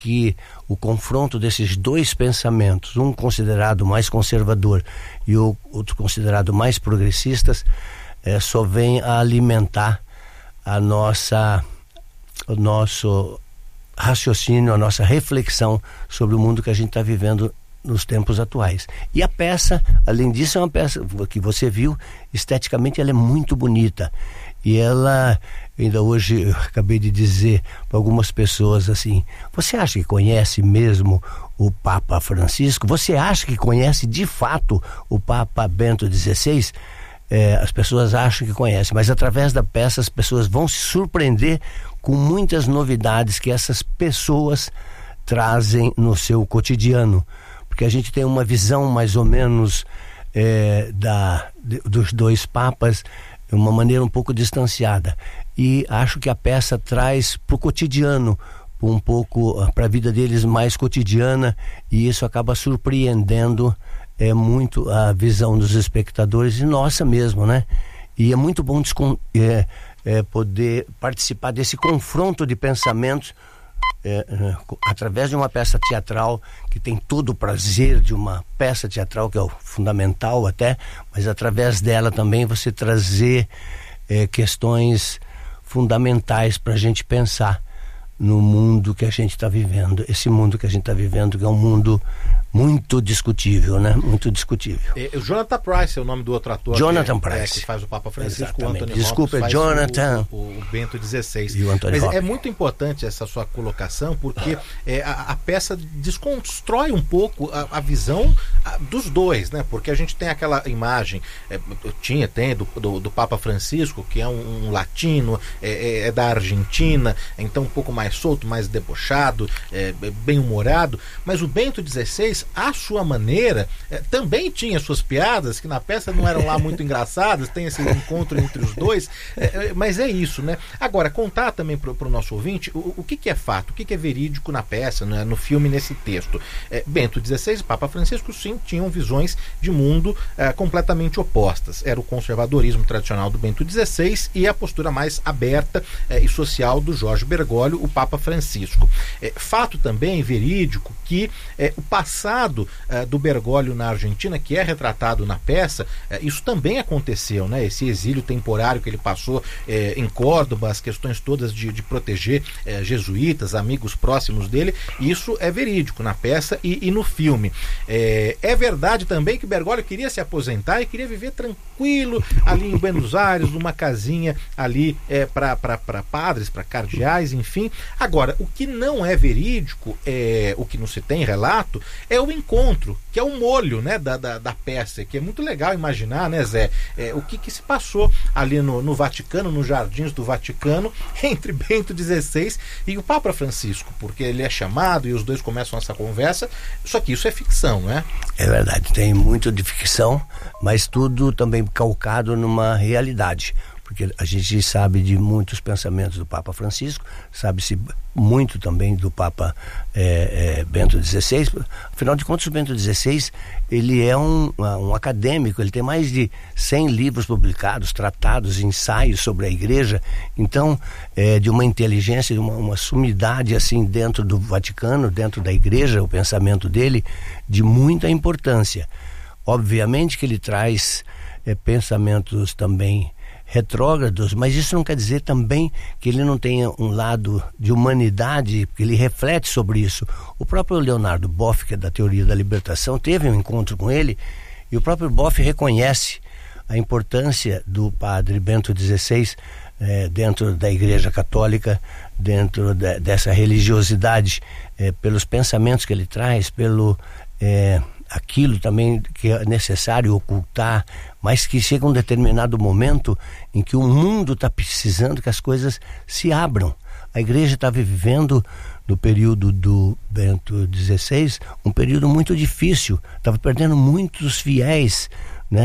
que o confronto desses dois pensamentos, um considerado mais conservador e o outro considerado mais progressistas, só vem a alimentar o nosso raciocínio, a nossa reflexão sobre o mundo que a gente está vivendo nos tempos atuais. E a peça, além disso, é uma peça que você viu, esteticamente ela é muito bonita. E ela, ainda hoje, eu acabei de dizer para algumas pessoas assim: você acha que conhece mesmo o Papa Francisco? Você acha que conhece de fato o Papa Bento XVI? As pessoas acham que conhecem, mas através da peça as pessoas vão se surpreender com muitas novidades que essas pessoas trazem no seu cotidiano. Porque a gente tem uma visão mais ou menos dos dois papas de uma maneira um pouco distanciada, e acho que a peça traz para o cotidiano, um pouco para a vida deles mais cotidiana, e isso acaba surpreendendo muito a visão dos espectadores e nossa mesmo, né? E é muito bom poder participar desse confronto de pensamentos através de uma peça teatral, que tem todo o prazer de uma peça teatral, que é o fundamental até, mas através dela também você trazer questões fundamentais para a gente pensar no mundo que a gente está vivendo. Esse mundo que a gente está vivendo, que é um mundo muito discutível, né? Muito discutível. O Jonathan Pryce é o nome do outro ator. Jonathan Pryce. Que faz o Papa Francisco. O Anthony Desculpa, Hopkins faz Jonathan. O Bento XVI. E o Anthony Mas Hopkins. É muito importante essa sua colocação, porque a peça desconstrói um pouco a visão dos dois, né? Porque a gente tem aquela imagem, tem do Papa Francisco, que é um latino, é da Argentina, então um pouco mais solto, mais debochado, bem-humorado, mas o Bento XVI, à sua maneira, também tinha suas piadas, que na peça não eram lá muito engraçadas, tem esse encontro entre os dois, mas é isso, né? Agora, contar também para o nosso ouvinte o que é fato, o que é verídico na peça, né, no filme, nesse texto. Bento XVI e Papa Francisco, sim, tinham visões de mundo completamente opostas. Era o conservadorismo tradicional do Bento XVI e a postura mais aberta e social do Jorge Bergoglio, o Papa Francisco. Fato também verídico que o passado do Bergoglio na Argentina, que é retratado na peça, isso também aconteceu, né? Esse exílio temporário que ele passou em Córdoba, as questões todas de proteger jesuítas, amigos próximos dele, isso é verídico na peça e no filme. É verdade também que o Bergoglio queria se aposentar e queria viver tranquilo ali em Buenos Aires, numa casinha ali para padres, para cardeais, enfim. Agora, o que não é verídico, o que não se tem relato, é o encontro, que é o molho, né, da peça, que é muito legal imaginar, né, Zé? O que se passou ali no Vaticano, nos jardins do Vaticano, entre Bento XVI e o Papa Francisco, porque ele é chamado e os dois começam essa conversa, só que isso é ficção, né? É verdade, tem muito de ficção, mas tudo também calcado numa realidade. Porque a gente sabe de muitos pensamentos do Papa Francisco, sabe-se muito também do Papa Bento XVI. Afinal de contas, o Bento XVI, ele é um acadêmico, ele tem mais de 100 livros publicados, tratados, ensaios sobre a Igreja. Então, de uma inteligência, de uma sumidade assim dentro do Vaticano, dentro da Igreja, o pensamento dele, de muita importância. Obviamente que ele traz pensamentos também retrógrados, mas isso não quer dizer também que ele não tenha um lado de humanidade, porque ele reflete sobre isso. O próprio Leonardo Boff, que é da teoria da libertação, teve um encontro com ele, e o próprio Boff reconhece a importância do padre Bento XVI dentro da Igreja Católica, dentro dessa religiosidade, pelos pensamentos que ele traz, pelo aquilo também que é necessário ocultar, mas que chega um determinado momento em que o mundo está precisando que as coisas se abram. A Igreja estava vivendo, no período do Bento XVI, um período muito difícil, estava perdendo muitos fiéis, né?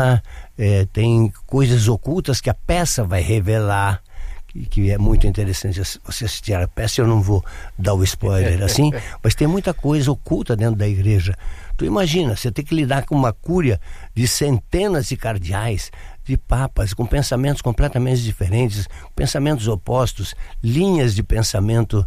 Tem coisas ocultas que a peça vai revelar, que é muito interessante você assistir a peça. Eu não vou dar o spoiler assim, mas tem muita coisa oculta dentro da Igreja. Tu imagina, você tem que lidar com uma cúria de centenas de cardeais, de papas com pensamentos completamente diferentes, pensamentos opostos, linhas de pensamento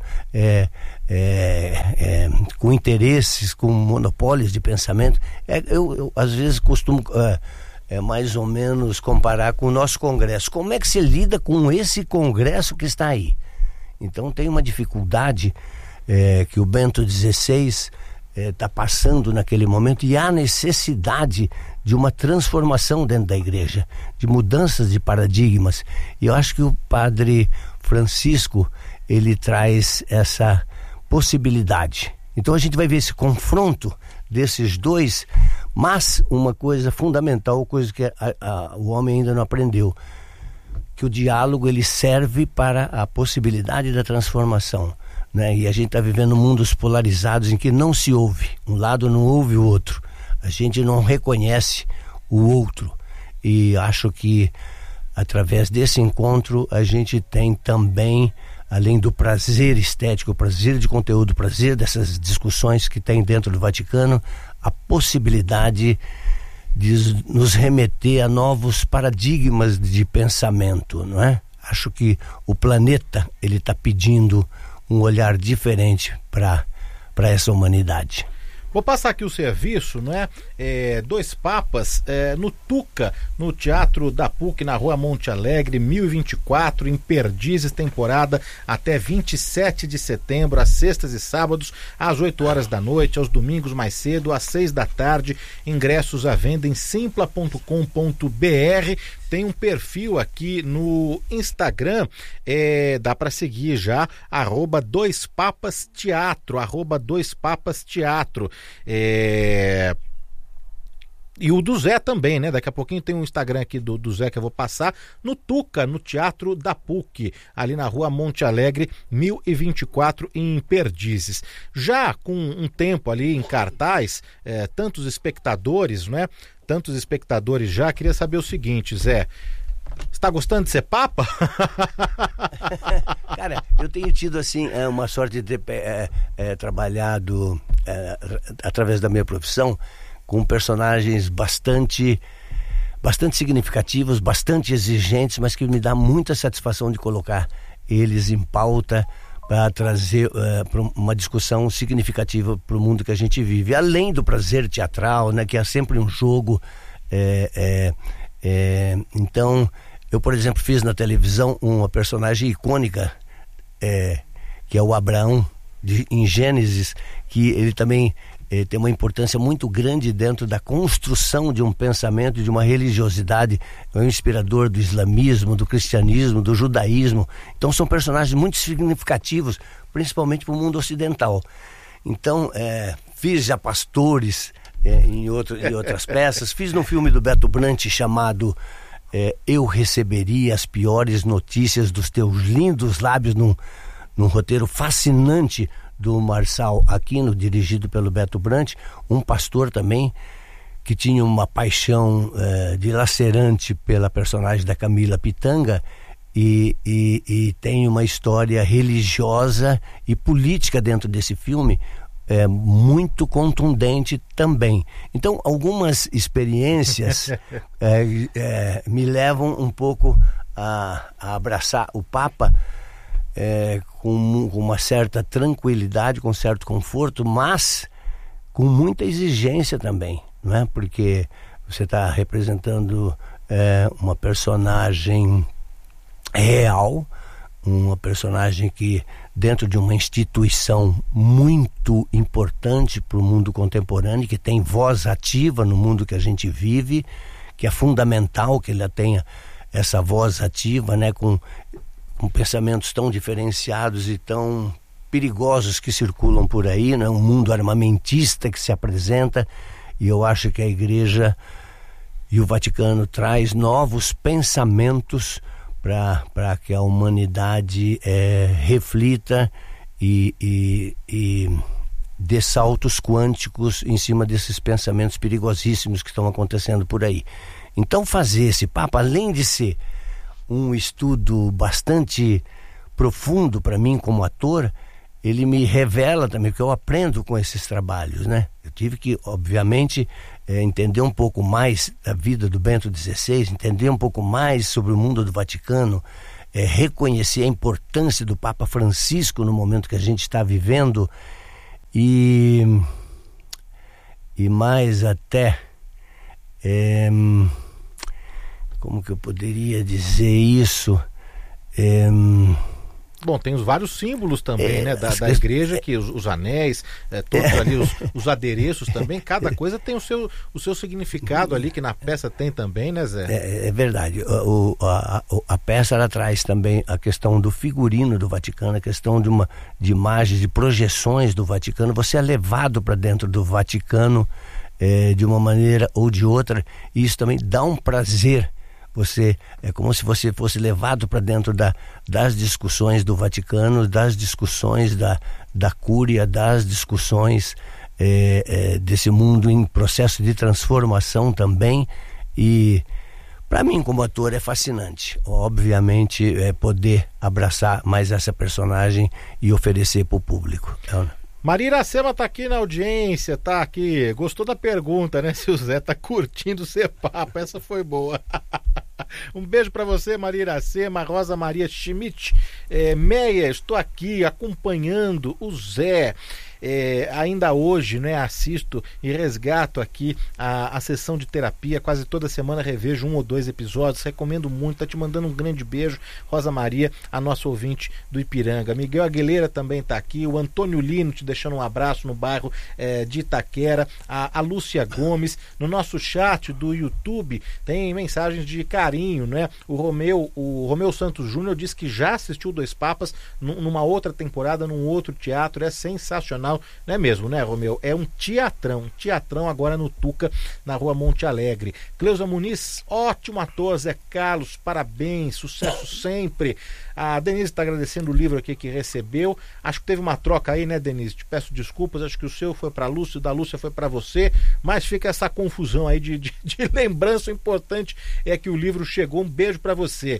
com interesses, com monopólios de pensamento. Eu às vezes costumo mais ou menos comparar com o nosso Congresso. Como é que se lida com esse Congresso que está aí? Então tem uma dificuldade que o Bento XVI está passando naquele momento, e há necessidade de uma transformação dentro da igreja, de mudanças de paradigmas. E eu acho que o Padre Francisco, ele traz essa possibilidade. Então a gente vai ver esse confronto desses dois, mas uma coisa fundamental, coisa que o homem ainda não aprendeu, que o diálogo ele serve para a possibilidade da transformação, né? E a gente está vivendo mundos polarizados em que não se ouve, um lado não ouve o outro, a gente não reconhece o outro, e acho que através desse encontro a gente tem também, além do prazer estético, o prazer de conteúdo, o prazer dessas discussões que tem dentro do Vaticano, a possibilidade de nos remeter a novos paradigmas de pensamento, não é? Acho que o planeta ele está pedindo um olhar diferente para essa humanidade. Vou passar aqui o serviço, né? Dois Papas no Tuca, no Teatro da PUC, na Rua Monte Alegre, 1024, em Perdizes, temporada até 27 de setembro, às sextas e sábados, às 8 horas da noite, aos domingos mais cedo, às 6 da tarde. Ingressos à venda em simpla.com.br. Tem um perfil aqui no Instagram, dá para seguir já, @2papasteatro, @2papasteatro. E o do Zé também, né? Daqui a pouquinho tem um Instagram aqui do Zé que eu vou passar, no Tuca, no Teatro da PUC, ali na Rua Monte Alegre, 1024, em Perdizes. Já com um tempo ali em cartaz, tantos espectadores, né? Tantos espectadores já. Queria saber o seguinte, Zé, você está gostando de ser Papa? Cara, eu tenho tido assim uma sorte de ter trabalhado através da minha profissão com personagens bastante significativos, bastante exigentes, mas que me dá muita satisfação de colocar eles em pauta para trazer uma discussão significativa para o mundo que a gente vive, além do prazer teatral, né, que é sempre um jogo. Então, eu, por exemplo, fiz na televisão uma personagem icônica, que é o Abraão em Gênesis, que ele também tem uma importância muito grande dentro da construção de um pensamento, de uma religiosidade. É um inspirador do islamismo, do cristianismo, do judaísmo. Então são personagens muito significativos, principalmente para o mundo ocidental. Então fiz já pastores em outras peças. Fiz no filme do Beto Brant chamado Eu Receberia as Piores Notícias dos Teus Lindos Lábios, num roteiro fascinante do Marçal Aquino, dirigido pelo Beto Brant, um pastor também que tinha uma paixão dilacerante pela personagem da Camila Pitanga, e tem uma história religiosa e política dentro desse filme muito contundente também. Então algumas experiências me levam um pouco a abraçar o Papa com uma certa tranquilidade, com certo conforto, mas com muita exigência também, não é? Porque você está representando uma personagem real, uma personagem que dentro de uma instituição muito importante para o mundo contemporâneo, que tem voz ativa no mundo que a gente vive, que é fundamental que ela tenha essa voz ativa, né, com pensamentos tão diferenciados e tão perigosos que circulam por aí, né? Um mundo armamentista que se apresenta, e eu acho que a Igreja e o Vaticano traz novos pensamentos para que a humanidade reflita e dê saltos quânticos em cima desses pensamentos perigosíssimos que estão acontecendo por aí. Então fazer esse Papa, além de ser um estudo bastante profundo para mim como ator, ele me revela também, porque eu aprendo com esses trabalhos, né? Eu tive que, obviamente, entender um pouco mais da vida do Bento XVI, entender um pouco mais sobre o mundo do Vaticano, reconhecer a importância do Papa Francisco no momento que a gente está vivendo e mais até, como que eu poderia dizer isso? Bom, tem os vários símbolos também, né, da igreja, que os anéis, todos ali, os adereços também, cada coisa tem o seu significado ali, que na peça tem também, né, Zé? É verdade. A peça, ela traz também a questão do figurino do Vaticano, a questão de imagens, de projeções do Vaticano. Você é levado para dentro do Vaticano de uma maneira ou de outra, e isso também dá um prazer. É como se você fosse levado para dentro das discussões do Vaticano, das discussões da Cúria, das discussões desse mundo em processo de transformação também. E para mim, como ator, é fascinante. Obviamente, poder abraçar mais essa personagem e oferecer para o público. Maria Iracema está aqui na audiência, tá aqui. Gostou da pergunta, né? Se o Zé tá curtindo ser papa, essa foi boa. Um beijo para você, Maria Iracema. Rosa Maria Schmidt. Meia, estou aqui acompanhando o Zé. Ainda hoje, né, assisto e resgato aqui a sessão de terapia. Quase toda semana revejo 1 ou 2 episódios. Recomendo muito. Tá te mandando um grande beijo, Rosa Maria, a nossa ouvinte do Ipiranga. Miguel Aguilera também tá aqui. O Antônio Lino te deixando um abraço no bairro de Itaquera. A Lúcia Gomes. No nosso chat do YouTube tem mensagens de carinho, né? O Romeu Santos Júnior diz que já assistiu Dois Papas numa outra temporada, num outro teatro. É sensacional. Não é mesmo, né, Romeu? É um teatrão agora no Tuca, na rua Monte Alegre. Cleusa Muniz, ótimo ator. Zé Carlos, parabéns, sucesso sempre. A Denise está agradecendo o livro aqui que recebeu. Acho que teve uma troca aí, né, Denise? Te peço desculpas, acho que o seu foi para a Lúcia, o da Lúcia foi para você, mas fica essa confusão aí de lembrança. O importante é que o livro chegou. Um beijo para você.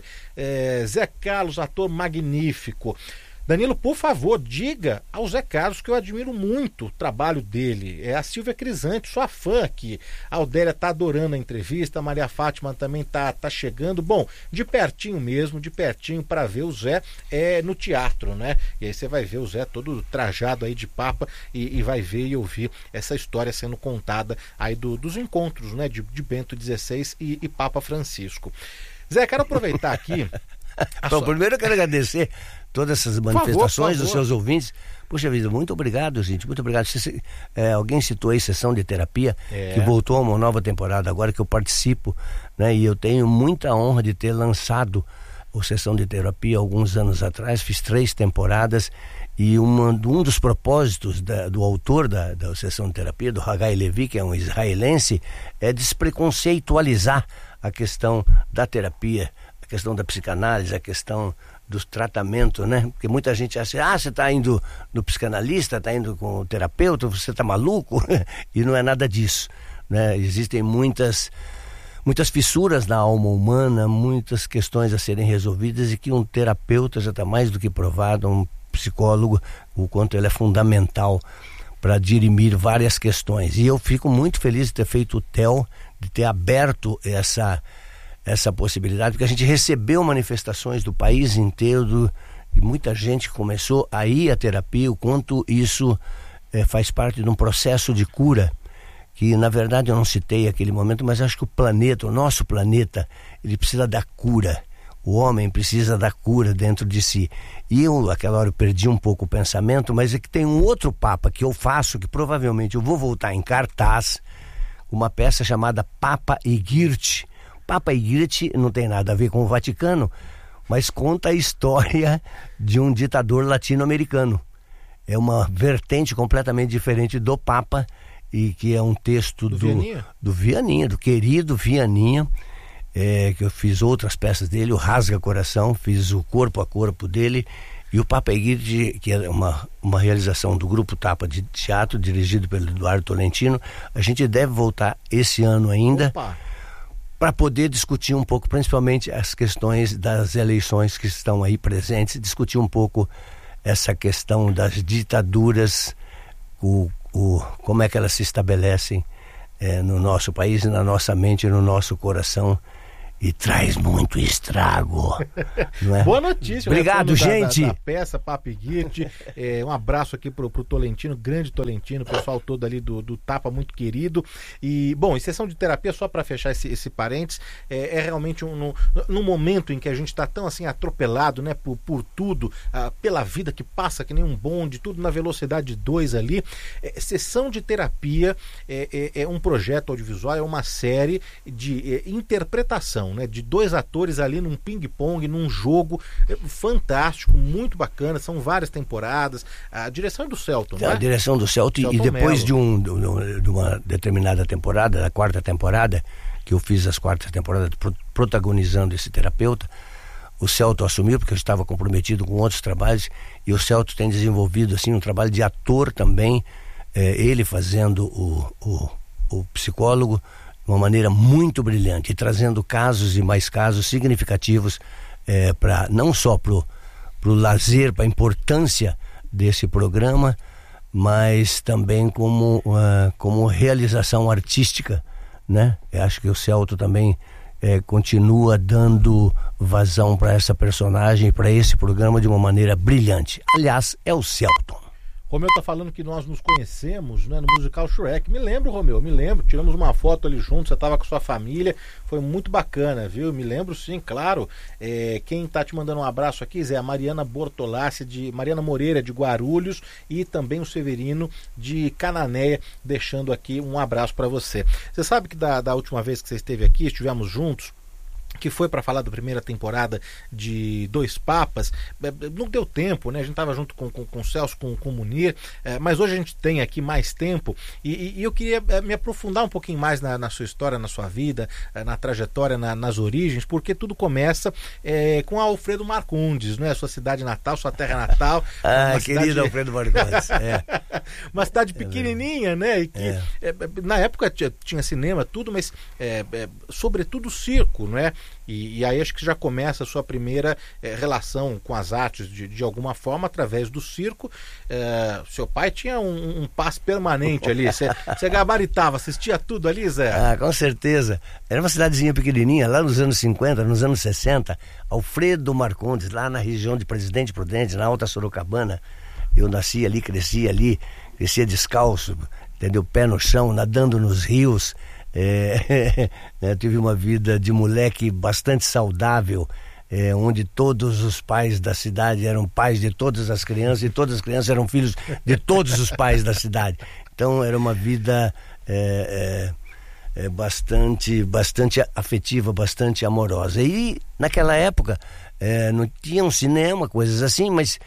Zé Carlos, ator magnífico. Danilo, por favor, diga ao Zé Carlos que eu admiro muito o trabalho dele. A Silvia Crisante, sua fã aqui. A Aldélia tá adorando a entrevista, a Maria Fátima também tá chegando. Bom, de pertinho mesmo, para ver o Zé no teatro, né? E aí você vai ver o Zé todo trajado aí de papa e vai ver e ouvir essa história sendo contada aí dos encontros, né, de Bento XVI e Papa Francisco. Zé, quero aproveitar aqui... Bom, primeiro eu quero agradecer todas essas manifestações dos seus ouvintes. Puxa vida, muito obrigado, gente, muito obrigado. Alguém citou aí sessão de terapia, que voltou a uma nova temporada agora que eu participo, né? E eu tenho muita honra de ter lançado a sessão de terapia alguns anos atrás. Fiz 3 temporadas e um dos propósitos do autor da sessão de terapia, do Haggai Levi, que é um israelense, é despreconceitualizar a questão da terapia, a questão da psicanálise, a questão dos tratamentos, né? Porque muita gente acha, você está indo no psicanalista, está indo com o terapeuta, você está maluco, e não é nada disso, né? Existem muitas fissuras na alma humana, muitas questões a serem resolvidas, e que um terapeuta já está mais do que provado, um psicólogo, o quanto ele é fundamental para dirimir várias questões. E eu fico muito feliz de ter feito o TEL, de ter aberto essa possibilidade, porque a gente recebeu manifestações do país inteiro, e muita gente começou a ir à terapia, o quanto isso faz parte de um processo de cura, que na verdade eu não citei aquele momento, mas acho que o nosso planeta, ele precisa da cura. O homem precisa da cura dentro de si. E eu, aquela hora, eu perdi um pouco o pensamento, mas é que tem um outro Papa que eu faço, que provavelmente eu vou voltar em cartaz, uma peça chamada Papa Egírt. Papa Egírt não tem nada a ver com o Vaticano, mas conta a história de um ditador latino-americano. É uma vertente completamente diferente do Papa, e que é um texto do Vianinha, do querido Vianinha, que eu fiz outras peças dele, o Rasga Coração, fiz o Corpo a Corpo dele, e o Papa Egírt, que é uma realização do Grupo Tapa de Teatro, dirigido pelo Eduardo Tolentino. A gente deve voltar esse ano ainda, para poder discutir um pouco, principalmente as questões das eleições que estão aí presentes, discutir um pouco essa questão das ditaduras, como é que elas se estabelecem no nosso país, na nossa mente, no nosso coração, e traz muito estrago, não é? Boa notícia. Obrigado, gente. Da peça Papo e Guirte. Um abraço aqui pro Tolentino, grande Tolentino, o pessoal todo ali do Tapa, muito querido. E, bom, em sessão de terapia, só para fechar esse parênteses, é realmente num momento em que a gente está tão assim atropelado, né, por tudo, pela vida que passa que nem um bonde, tudo na velocidade 2 ali. Sessão de terapia é um projeto audiovisual, é uma série de interpretação, né, de 2 atores ali num ping-pong, num jogo fantástico, muito bacana. São várias temporadas. A direção é do Celton, né? A direção do Celton, e depois de uma determinada temporada, a 4ª temporada, que eu fiz as 4 temporadas protagonizando esse terapeuta, o Celton assumiu, porque eu estava comprometido com outros trabalhos, e o Celton tem desenvolvido assim um trabalho de ator também, ele fazendo o psicólogo de uma maneira muito brilhante, e trazendo casos e mais casos significativos, não só para o lazer, para a importância desse programa, mas também como realização artística, né? Eu acho que o Celton também continua dando vazão para essa personagem, para esse programa, de uma maneira brilhante. Aliás, é o Celton. Romeu tá falando que nós nos conhecemos, né, no musical Shrek. Me lembro, Romeu, me lembro. Tiramos uma foto ali juntos, você tava com sua família. Foi muito bacana, viu? Me lembro sim, claro. Quem tá te mandando um abraço aqui, Zé, a Mariana Bortolassi, Mariana Moreira, de Guarulhos, e também o Severino, de Cananéia, deixando aqui um abraço para você. Você sabe que da última vez que você esteve aqui, estivemos juntos, que foi para falar da primeira temporada de Dois Papas, não deu tempo, né? A gente estava junto com o Celso, com o Munir, mas hoje a gente tem aqui mais tempo, e eu queria me aprofundar um pouquinho mais na sua história, na sua vida, na trajetória, nas origens, porque tudo começa com Alfredo Marcondes, né? Sua cidade natal, sua terra natal. Querido Alfredo Marcondes. Uma cidade pequenininha, né? E que na época tinha cinema, tudo, mas sobretudo circo, não é? E aí acho que já começa a sua primeira relação com as artes de alguma forma através do circo. Seu pai tinha um passe permanente ali. Você gabaritava, assistia tudo ali, Zé? Com certeza. Era uma cidadezinha pequenininha, lá nos anos 50, nos anos 60. Alfredo Marcondes, lá na região de Presidente Prudente, na Alta Sorocabana. Eu nasci ali, crescia descalço, entendeu? Pé no chão, nadando nos rios. Tive uma vida de moleque bastante saudável, onde todos os pais da cidade eram pais de todas as crianças, e todas as crianças eram filhos de todos os pais da cidade. Então era uma vida bastante afetiva, bastante amorosa. E naquela época não tinha um cinema, coisas assim, mas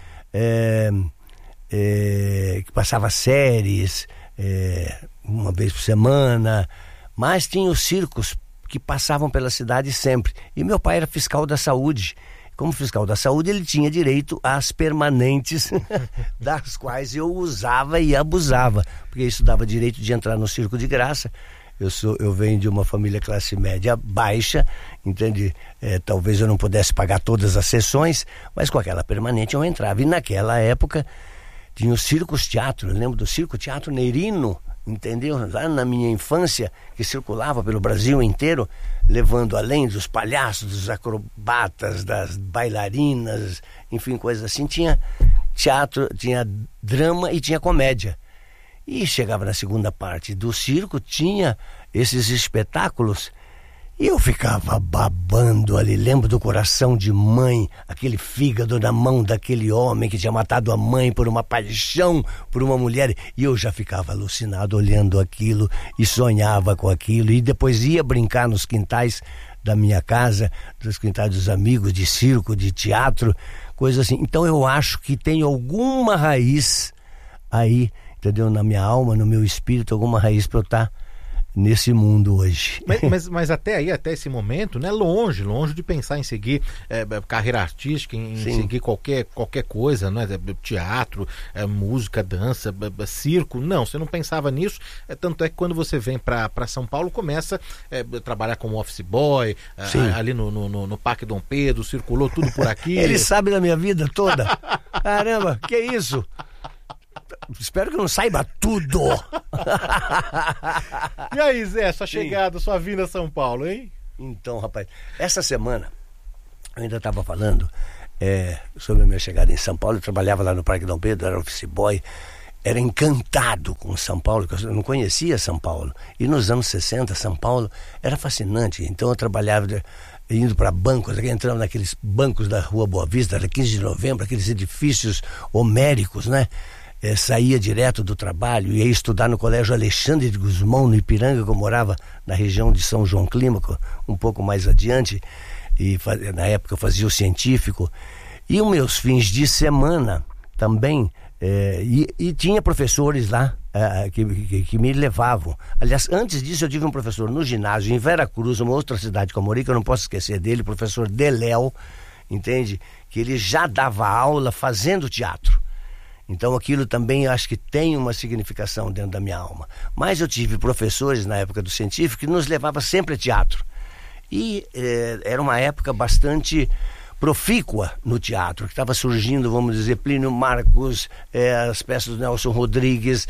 que passava séries uma vez por semana. Mas tinha os circos que passavam pela cidade sempre. E meu pai era fiscal da saúde. Como fiscal da saúde, ele tinha direito às permanentes, das quais eu usava e abusava. Porque isso dava direito de entrar no circo de graça. Eu venho de uma família classe média baixa, entende? Talvez eu não pudesse pagar todas as sessões, mas com aquela permanente eu entrava. E naquela época tinha o Circos Teatro. Eu lembro do Circo Teatro Nerino, entendeu? Lá na minha infância, que circulava pelo Brasil inteiro, levando, além dos palhaços, dos acrobatas, das bailarinas, enfim, coisas assim, tinha teatro, tinha drama e tinha comédia. E chegava na segunda parte do circo, tinha esses espetáculos, e eu ficava babando ali. Lembro do Coração de Mãe, aquele fígado na mão daquele homem que tinha matado a mãe por uma paixão por uma mulher, e eu já ficava alucinado olhando aquilo e sonhava com aquilo, e depois ia brincar nos quintais da minha casa, dos quintais dos amigos, de circo, de teatro, coisa assim. Então eu acho que tem alguma raiz aí, entendeu? Na minha alma, no meu espírito, alguma raiz para eu estar nesse mundo hoje. Mas até aí, até esse momento, né, longe de pensar em seguir carreira artística, em seguir qualquer coisa, né, teatro, música, dança, circo, não, você não pensava nisso, tanto é que quando você vem para São Paulo, começa a trabalhar como office boy, ali no Parque Dom Pedro, circulou tudo por aqui. Ele sabe da minha vida toda. Caramba, que isso? Espero que não saiba tudo. E aí, Zé, sua chegada, sua vinda a São Paulo, hein? Então, rapaz, essa semana eu ainda estava falando sobre a minha chegada em São Paulo. Eu trabalhava lá no Parque Dom Pedro, era office boy, era encantado com São Paulo, porque eu não conhecia São Paulo. E nos anos 60, São Paulo era fascinante. Então eu trabalhava indo para bancos, entrando naqueles bancos da Rua Boa Vista, era 15 de novembro, aqueles edifícios homéricos, né? Saía direto do trabalho, ia estudar no Colégio Alexandre de Gusmão, no Ipiranga, que eu morava na região de São João Clímaco, um pouco mais adiante, e na época eu fazia o científico. E os meus fins de semana também, e tinha professores lá que me levavam. Aliás, antes disso eu tive um professor no ginásio, em Veracruz, uma outra cidade que eu morei, que eu não posso esquecer dele, o professor Deléo, entende? Que ele já dava aula fazendo teatro. Então aquilo também eu acho que tem uma significação dentro da minha alma. Mas eu tive professores na época do científico que nos levavam sempre a teatro. E era uma época bastante profícua no teatro, que estava surgindo, vamos dizer, Plínio Marcos, as peças do Nelson Rodrigues,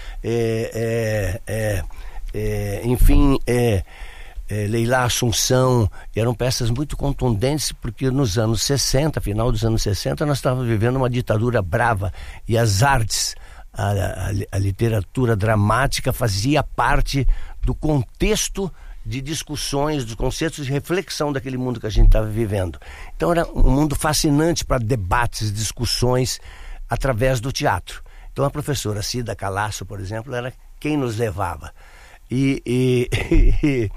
enfim, Leila Assunção. Eram peças muito contundentes, porque nos anos 60, final dos anos 60, nós estávamos vivendo uma ditadura brava, e as artes, a literatura dramática fazia parte do contexto de discussões, dos conceitos de reflexão daquele mundo que a gente estava vivendo. Então era um mundo fascinante para debates, discussões através do teatro. Então a professora Cida Calasso, por exemplo, era quem nos levava. E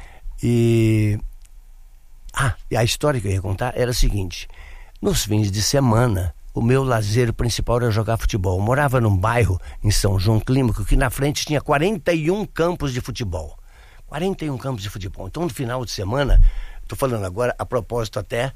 a história que eu ia contar era a seguinte: nos fins de semana, o meu lazer principal era jogar futebol. Eu morava num bairro em São João Clímaco que na frente tinha 41 campos de futebol. 41 campos de futebol. Então no final de semana, estou falando agora a propósito até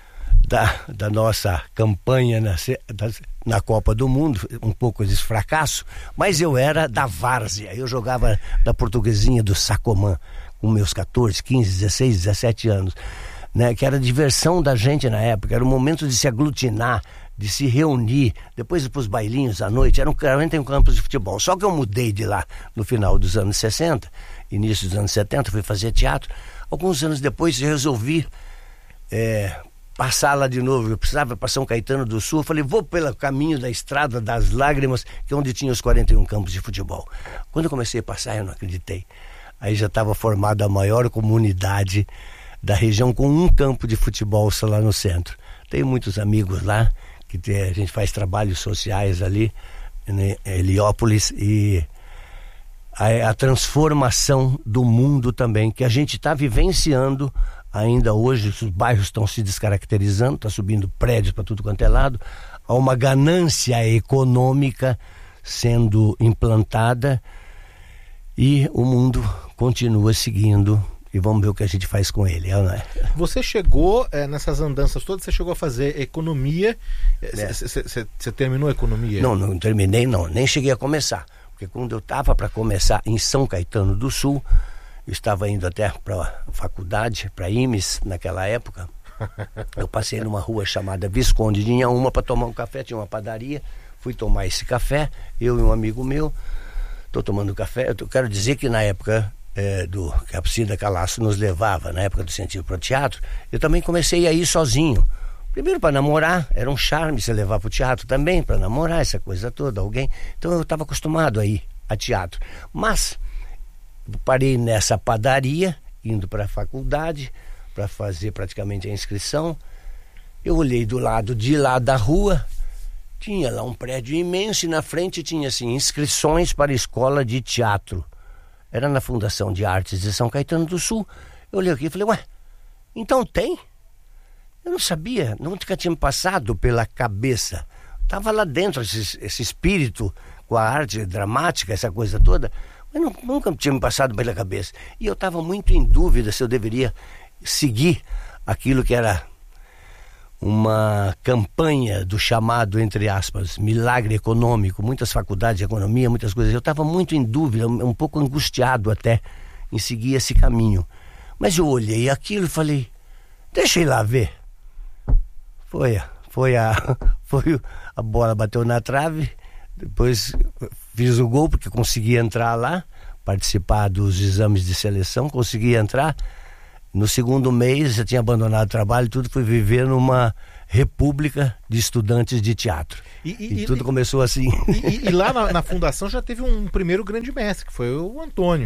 da nossa campanha na Copa do Mundo, um pouco de fracasso, mas eu era da várzea. Eu jogava da Portuguesinha do Sacomã com meus 14, 15, 16, 17 anos, né? Que era a diversão da gente na época, era o momento de se aglutinar, de se reunir, depois ir para os bailinhos à noite. Eram 41 campos de futebol. Só que eu mudei de lá no final dos anos 60, início dos anos 70, fui fazer teatro. Alguns anos depois eu resolvi passar lá de novo. Eu precisava ir para São Caetano do Sul. Eu falei, vou pelo caminho da Estrada das Lágrimas, que é onde tinha os 41 campos de futebol. Quando eu comecei a passar, eu não acreditei. Aí já estava formada a maior comunidade da região, com um campo de futebol só lá no centro. Tenho muitos amigos lá, que a gente faz trabalhos sociais ali, em Heliópolis, e a transformação do mundo também, que a gente está vivenciando ainda hoje. Os bairros estão se descaracterizando, está subindo prédios para tudo quanto é lado, há uma ganância econômica sendo implantada, e o mundo continua seguindo, e vamos ver o que a gente faz com ele, não é? Você chegou, nessas andanças todas, você chegou a fazer economia. Você terminou a economia? Não terminei, não, nem cheguei a começar, porque quando eu estava para começar em São Caetano do Sul, eu estava indo até para a faculdade, para IMES naquela época. Eu passei numa rua chamada Visconde de Inhaúma para tomar um café, tinha uma padaria, fui tomar esse café, eu e um amigo meu, estou tomando café. Eu quero dizer que na época que a Cida Calasso nos levava, na época do científico para o teatro, eu também comecei a ir sozinho. Primeiro para namorar, era um charme você levar para o teatro também, para namorar, essa coisa toda, alguém. Então eu estava acostumado a ir a teatro. Mas parei nessa padaria, indo para a faculdade, para fazer praticamente a inscrição. Eu olhei do lado de lá da rua, tinha lá um prédio imenso, e na frente tinha assim, inscrições para a escola de teatro. Era na Fundação de Artes de São Caetano do Sul. Eu olhei aqui e falei, então tem? Eu não sabia, nunca tinha me passado pela cabeça. Estava lá dentro esse espírito com a arte dramática, essa coisa toda. Mas nunca tinha me passado pela cabeça. E eu estava muito em dúvida se eu deveria seguir aquilo que era uma campanha do chamado, entre aspas, milagre econômico, muitas faculdades de economia, muitas coisas. Eu estava muito em dúvida, um pouco angustiado até em seguir esse caminho. Mas eu olhei aquilo e falei, deixa eu ir lá ver. Foi a bola bateu na trave, depois fiz o gol porque consegui entrar lá, participar dos exames de seleção, consegui entrar. No segundo mês eu tinha abandonado o trabalho, tudo, fui viver numa república de estudantes de teatro. E tudo começou assim. E lá na fundação já teve um primeiro grande mestre, que foi o Antônio.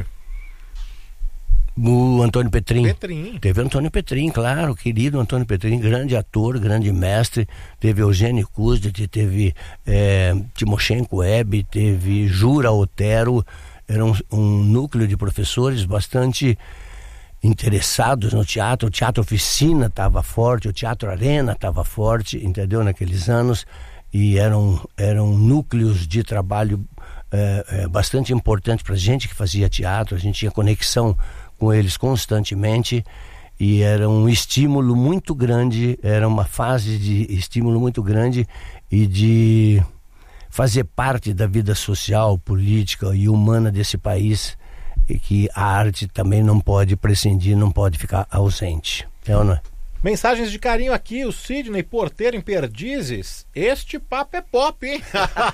O Antônio Petrin. Teve o Antônio Petrin, claro, querido Antônio Petrin, grande ator, grande mestre. Teve Eugênio Kuzdet, teve Timoshenko Web, teve Jura Otero. Era um núcleo de professores bastante interessados no teatro. O Teatro Oficina estava forte, o Teatro Arena estava forte, entendeu? Naqueles anos. E eram núcleos de trabalho bastante importantes para a gente que fazia teatro. A gente tinha conexão com eles constantemente e era um estímulo muito grande, era uma fase de estímulo muito grande e de fazer parte da vida social, política e humana desse país, e que a arte também não pode prescindir, não pode ficar ausente. É ou não é? Mensagens de carinho aqui, o Sidney Porteiro em Perdizes. Este papo é pop, hein?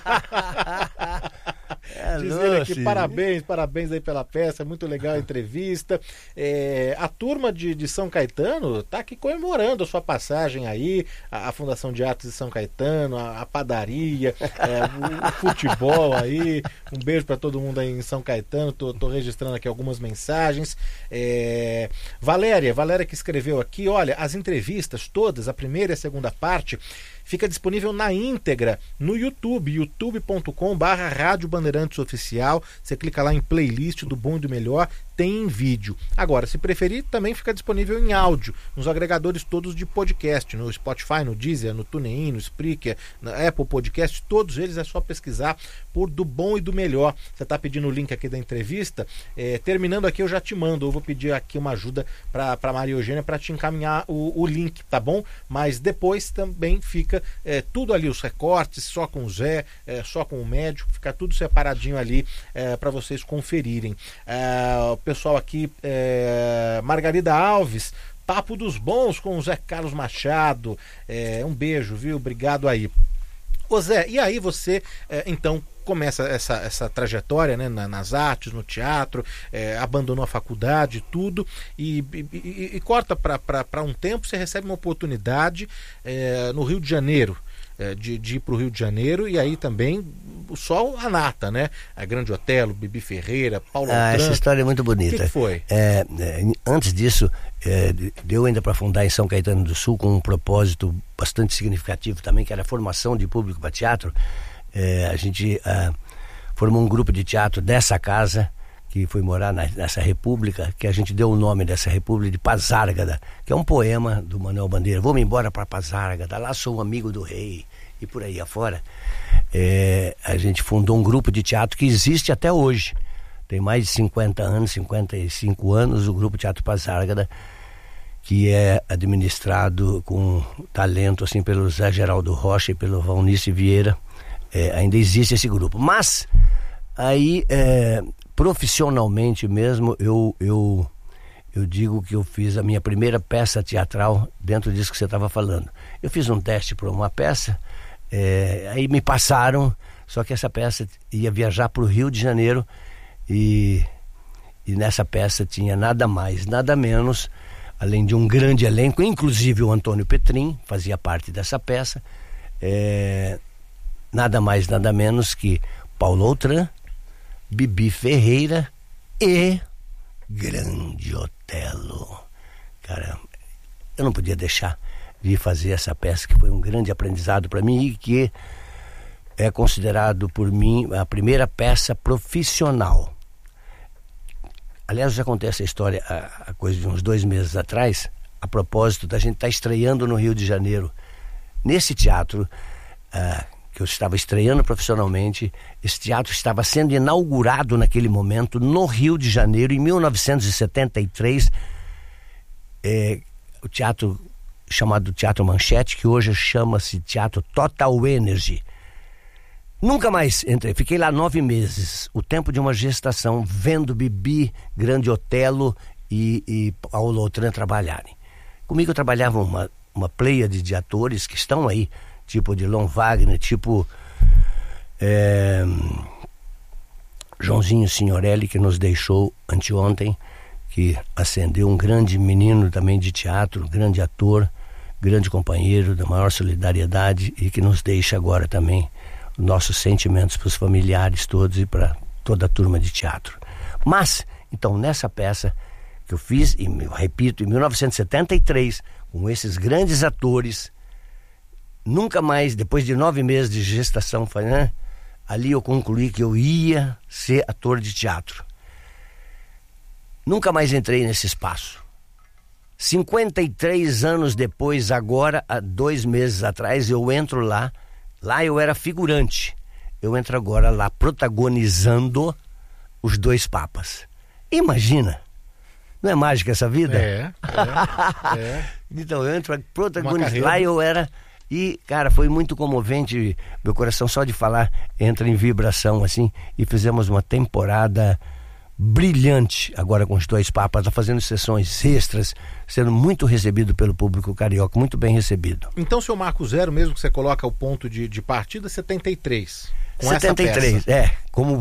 Diz ele aqui, parabéns aí pela peça, muito legal a entrevista. A turma de São Caetano está aqui comemorando a sua passagem aí, a Fundação de Artes de São Caetano, a padaria, o futebol aí. Um beijo para todo mundo aí em São Caetano. Tô registrando aqui algumas mensagens. Valéria que escreveu aqui, olha, as entrevistas todas, a primeira e a segunda parte, fica disponível na íntegra no YouTube, youtube.com/Rádio Bandeirantes Oficial. Você clica lá em playlist do Bom e do Melhor, tem em vídeo. Agora, se preferir, também fica disponível em áudio, nos agregadores todos de podcast, no Spotify, no Deezer, no TuneIn, no Spreaker, na Apple Podcast, todos eles é só pesquisar por Do Bom e do Melhor. Você está pedindo o link aqui da entrevista, terminando aqui eu já te mando, eu vou pedir aqui uma ajuda para Maria Eugênia para te encaminhar o link, tá bom? Mas depois também fica tudo ali, os recortes, só com o Zé, só com o médico, fica tudo separadinho ali para vocês conferirem. O pessoal aqui, Margarida Alves, Papo dos Bons com o Zé Carlos Machado, um beijo, viu? Obrigado aí. Ô Zé, e aí você então começa essa trajetória, né, nas artes, no teatro, abandonou a faculdade, tudo, e corta para um tempo, você recebe uma oportunidade no Rio de Janeiro, de ir para o Rio de Janeiro, e aí também só a nata, né? A Grande Otelo, Bibi Ferreira, Paulo Altran. Essa história é muito bonita. O que foi? Antes disso, deu ainda para fundar em São Caetano do Sul com um propósito bastante significativo também, que era a formação de público para teatro. A gente formou um grupo de teatro dessa casa, que foi morar nessa república, que a gente deu o nome dessa república de Pazárgada, que é um poema do Manuel Bandeira. Vou-me embora para Pazárgada, lá sou amigo do rei, e por aí afora. A gente fundou um grupo de teatro que existe até hoje. Tem mais de 50 anos, 55 anos, o Grupo Teatro Pazárgada, que é administrado com talento assim pelo Zé Geraldo Rocha e pelo Valnice Vieira. Ainda existe esse grupo. Mas, aí, profissionalmente mesmo, eu digo que eu fiz a minha primeira peça teatral dentro disso que você estava falando. Eu fiz um teste para uma peça, aí me passaram, só que essa peça ia viajar para o Rio de Janeiro e nessa peça tinha nada mais, nada menos, além de um grande elenco, inclusive o Antônio Petrin fazia parte dessa peça, nada mais, nada menos que Paulo Altran, Bibi Ferreira e Grande Otelo. Cara, eu não podia deixar de fazer essa peça, que foi um grande aprendizado para mim e que é considerado por mim a primeira peça profissional. Aliás, eu já contei essa história há coisa de uns 2 meses atrás, a propósito da gente estar estreando no Rio de Janeiro, nesse teatro que que eu estava estreando profissionalmente. Esse teatro estava sendo inaugurado naquele momento no Rio de Janeiro, em 1973. O teatro chamado Teatro Manchete, que hoje chama-se Teatro Total Energy. Nunca mais entrei, fiquei lá 9 meses, o tempo de uma gestação, vendo Bibi, Grande Otelo e Paulo Autran trabalharem. Comigo trabalhava uma pleiade de atores que estão aí, tipo Odilon Wagner, tipo Joãozinho Signorelli, que nos deixou anteontem, que ascendeu, um grande menino também de teatro, grande ator, grande companheiro, da maior solidariedade, e que nos deixa agora também nossos sentimentos para os familiares todos e para toda a turma de teatro. Mas, então, nessa peça que eu fiz, e eu repito, em 1973, com esses grandes atores, nunca mais, depois de 9 meses de gestação, ali eu concluí que eu ia ser ator de teatro. Nunca mais entrei nesse espaço. 53 anos depois, agora, há 2 meses atrás, eu entro lá. Lá eu era figurante. Eu entro agora lá protagonizando os 2 papas. Imagina! Não é mágica essa vida? É. Então eu entro protagonizando. Lá eu era... E, cara, foi muito comovente. Meu coração, só de falar, entra em vibração, assim. E fizemos uma temporada brilhante agora com os 2 papas, tá fazendo sessões extras, sendo muito recebido pelo público carioca, muito bem recebido. Então, seu marco zero, mesmo que você coloca o ponto de partida, 73. Com 73, essa peça.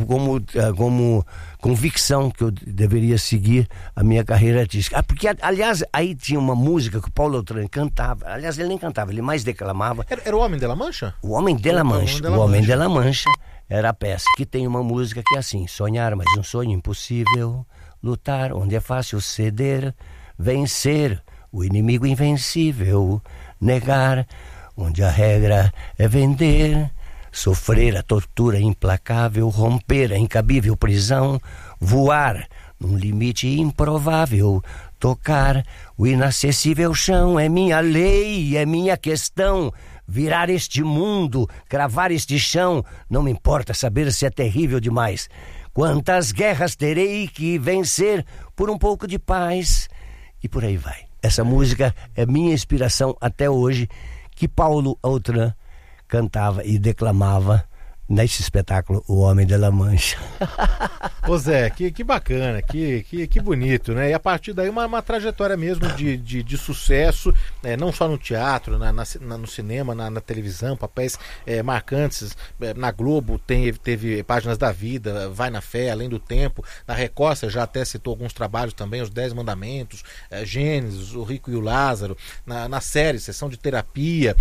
Como convicção que eu deveria seguir a minha carreira artística. Porque, aliás, aí tinha uma música que o Paulo Autran cantava. Aliás, ele nem cantava, ele mais declamava. Era o Homem de la Mancha? O Homem de la Mancha. O Homem de la Mancha era a peça, que tem uma música que é assim: sonhar, mas um sonho impossível, lutar onde é fácil ceder, vencer o inimigo invencível, negar onde a regra é vender, sofrer a tortura implacável, romper a incabível prisão, voar num limite improvável, tocar o inacessível chão, é minha lei, é minha questão, virar este mundo, cravar este chão, não me importa saber se é terrível demais. Quantas guerras terei que vencer por um pouco de paz? E por aí vai. Essa música é minha inspiração até hoje, que Paulo Autran cantava e declamava nesse espetáculo O Homem de la Mancha. Ô Zé, que bacana, que bonito, né? E a partir daí uma trajetória mesmo de sucesso, não só no teatro, no cinema, na televisão, papéis marcantes. Na Globo teve Páginas da Vida, Vai na Fé, Além do Tempo. Na Record você já até citou alguns trabalhos também, Os 10 Mandamentos, Gênesis, O Rico e o Lázaro. Na série, Sessão de Terapia,